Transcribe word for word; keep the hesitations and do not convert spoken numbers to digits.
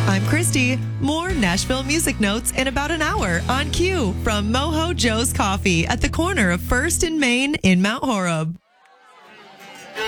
I'm Christy. More Nashville music notes in about an hour on Q from Mojo Joe's Coffee at the corner of First and Main in Mount Horeb.